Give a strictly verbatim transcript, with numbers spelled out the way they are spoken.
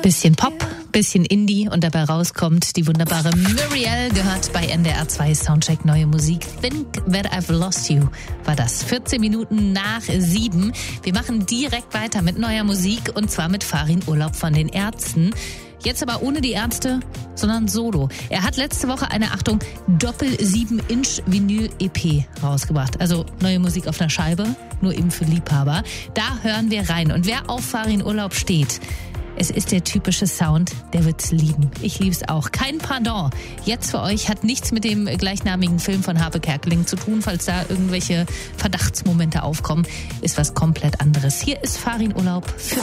Bisschen Pop, bisschen Indie und dabei rauskommt die wunderbare Muriel, gehört bei N D R zwei Soundcheck Neue Musik. Think That I've Lost You war das. vierzehn Minuten nach sieben. Wir machen direkt weiter mit neuer Musik und zwar mit Farin Urlaub von den Ärzten. Jetzt aber ohne die Ärzte, sondern solo. Er hat letzte Woche eine, Achtung, Doppel sieben Inch Vinyl-E P rausgebracht. Also neue Musik auf einer Scheibe, nur eben für Liebhaber. Da hören wir rein. Und wer auf Farin Urlaub steht, es ist der typische Sound, der wird's lieben. Ich liebe es auch. Kein Pardon. Jetzt für euch hat nichts mit dem gleichnamigen Film von Harpe Kerkeling zu tun. Falls da irgendwelche Verdachtsmomente aufkommen, ist was komplett anderes. Hier ist Farin Urlaub für